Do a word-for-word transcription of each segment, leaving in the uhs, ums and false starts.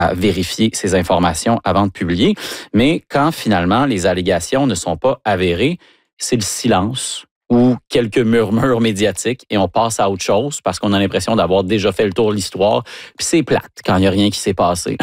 à vérifier ces informations avant de publier. Mais quand finalement les allégations ne sont pas avérées, c'est le silence ou quelques murmures médiatiques et on passe à autre chose parce qu'on a l'impression d'avoir déjà fait le tour de l'histoire. Puis c'est plate quand il n'y a rien qui s'est passé.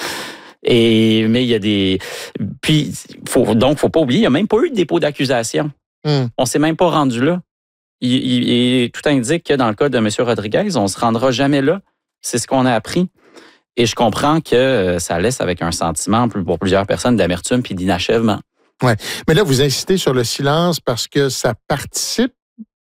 Et, mais il y a des... Puis, faut, donc, faut pas oublier, il n'y a même pas eu de dépôt d'accusation. Mm. On s'est même pas rendu là. Il, il, il, tout indique que dans le cas de M. Rodriguez, on se rendra jamais là. C'est ce qu'on a appris. Et je comprends que ça laisse avec un sentiment pour plusieurs personnes d'amertume puis d'inachèvement. Oui, mais là, vous insistez sur le silence parce que ça participe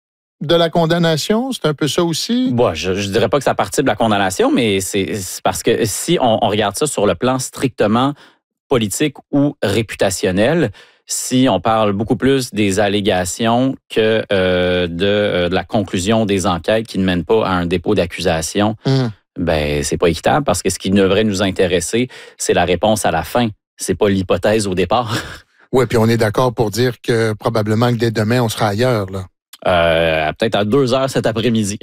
de la condamnation? C'est un peu ça aussi? Bon, je ne dirais pas que ça participe de la condamnation, mais c'est, c'est parce que si on, on regarde ça sur le plan strictement politique ou réputationnel, si on parle beaucoup plus des allégations que euh, de, euh, de la conclusion des enquêtes qui ne mènent pas à un dépôt d'accusation, mmh. ben c'est pas équitable parce que ce qui devrait nous intéresser, c'est la réponse à la fin. C'est pas l'hypothèse au départ. Oui, puis on est d'accord pour dire que probablement que dès demain, on sera ailleurs, là. Euh, peut-être à deux heures cet après-midi,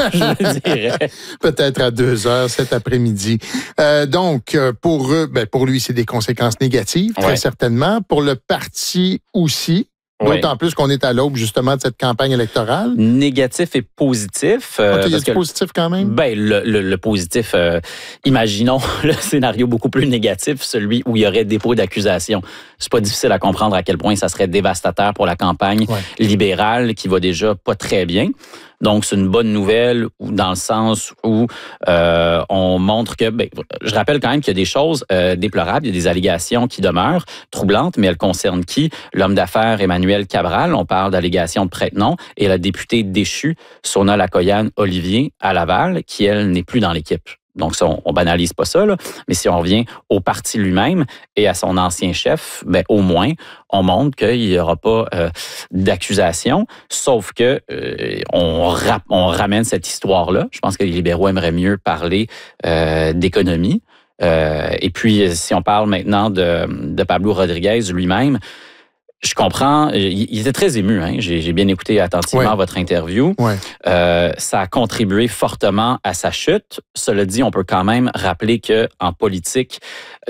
je dirais. Peut-être à deux heures cet après-midi. Euh, donc, pour eux, ben pour lui, c'est des conséquences négatives, très ouais. certainement. Pour le parti aussi. D'autant ouais. plus qu'on est à l'aube, justement, de cette campagne électorale. Négatif et positif. Euh, OK, il y a du positif quand même? Ben, le, le, le positif, euh, imaginons le scénario beaucoup plus négatif, celui où il y aurait dépôt d'accusation. C'est pas difficile à comprendre à quel point ça serait dévastateur pour la campagne ouais. libérale qui va déjà pas très bien. Donc, c'est une bonne nouvelle dans le sens où euh, on montre que... Ben, je rappelle quand même qu'il y a des choses euh, déplorables, il y a des allégations qui demeurent troublantes, mais elles concernent qui? L'homme d'affaires Emmanuel Cabral, on parle d'allégations de prête-nom, et la députée déchue Sona Lakoyan-Olivier à Laval, qui, elle, n'est plus dans l'équipe. Donc, ça, on, on banalise pas ça, là. Mais si on revient au parti lui-même et à son ancien chef, ben au moins, on montre qu'il n'y aura pas euh, d'accusation, sauf que euh, on, ra- on ramène cette histoire-là. Je pense que les libéraux aimeraient mieux parler euh, d'économie. Euh, et puis, si on parle maintenant de, de Pablo Rodriguez lui-même, je comprends, il était très ému, hein? j'ai, j'ai bien écouté attentivement ouais. votre interview. Ouais. Euh, ça a contribué fortement à sa chute. Cela dit, on peut quand même rappeler qu'en politique,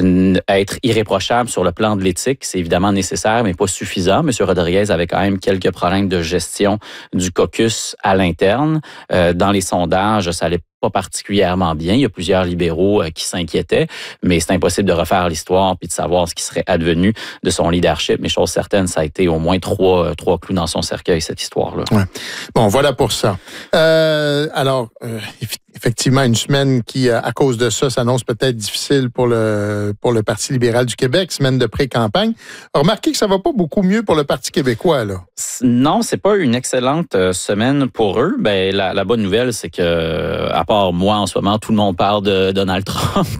être irréprochable sur le plan de l'éthique, c'est évidemment nécessaire, mais pas suffisant. M. Rodriguez avait quand même quelques problèmes de gestion du caucus à l'interne. Euh, dans les sondages, ça allait pas particulièrement bien. Il y a plusieurs libéraux euh, qui s'inquiétaient, mais c'est impossible de refaire l'histoire puis de savoir ce qui serait advenu de son leadership. Mais chose certaine, ça a été au moins trois, trois clous dans son cercueil, cette histoire-là. Ouais. Bon, voilà pour ça. Euh, alors, euh, effectivement, une semaine qui, à cause de ça, s'annonce peut-être difficile pour le, pour le Parti libéral du Québec, semaine de pré-campagne. Remarquez que ça va pas beaucoup mieux pour le Parti québécois, là. Non, c'est pas une excellente semaine pour eux. Ben, la, la bonne nouvelle, c'est que, à part moi, en ce moment, tout le monde parle de Donald Trump.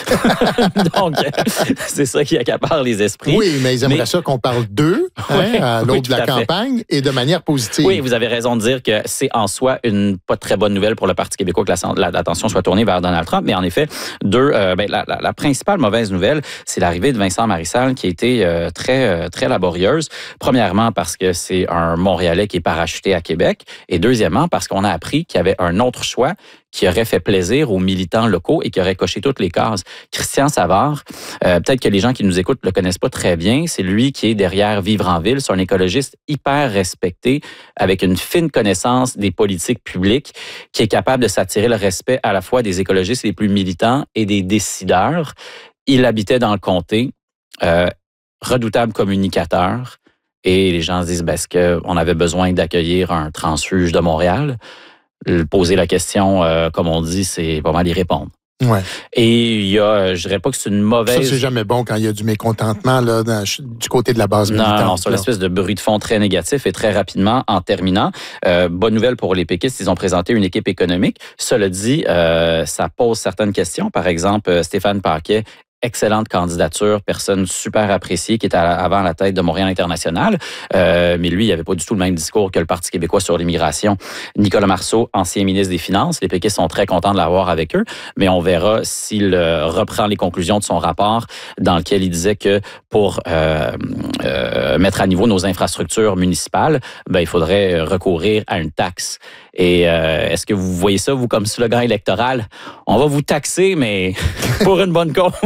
Donc, c'est ça qui accapare les esprits. Oui, mais ils aimeraient mais... ça qu'on parle d'eux hein, oui, à l'aube oui, de la campagne fait. Et de manière positive. Oui, vous avez raison de dire que c'est en soi une pas très bonne nouvelle pour le Parti québécois que la, l'attention soit tournée vers Donald Trump. Mais en effet, deux, euh, ben, la, la, la principale mauvaise nouvelle, c'est l'arrivée de Vincent Marissal qui a été euh, très, euh, très laborieuse. Premièrement, parce que c'est un Montréalais qui est parachuté à Québec. Et deuxièmement, parce qu'on a appris qu'il y avait un autre choix qui aurait fait plaisir aux militants locaux et qui aurait coché toutes les cases. Christian Savard, euh, peut-être que les gens qui nous écoutent le connaissent pas très bien, c'est lui qui est derrière Vivre en ville, c'est un écologiste hyper respecté, avec une fine connaissance des politiques publiques, qui est capable de s'attirer le respect à la fois des écologistes les plus militants et des décideurs. Il habitait dans le comté, euh, redoutable communicateur, et les gens se disent, ben, est-ce qu'on avait besoin d'accueillir un transfuge de Montréal? Poser la question, euh, comme on dit, c'est pas mal y répondre. Ouais. Et il y a, je dirais pas que c'est une mauvaise... Ça, c'est jamais bon quand il y a du mécontentement là, dans, du côté de la base militante. Non, non, sur l'espèce de bruit de fond très négatif. Et très rapidement, en terminant, euh, bonne nouvelle pour les péquistes, ils ont présenté une équipe économique. Cela dit, euh, ça pose certaines questions. Par exemple, Stéphane Paquet excellente candidature, personne super appréciée qui était à, avant à la tête de Montréal International. Euh, mais lui, il n'avait pas du tout le même discours que le Parti québécois sur l'immigration. Nicolas Marceau, ancien ministre des Finances. Les péquistes sont très contents de l'avoir avec eux, mais on verra s'il euh, reprend les conclusions de son rapport dans lequel il disait que pour euh, euh, mettre à niveau nos infrastructures municipales, ben, il faudrait recourir à une taxe. Et euh, est-ce que vous voyez ça, vous, comme slogan électoral? On va vous taxer, mais pour une bonne cause.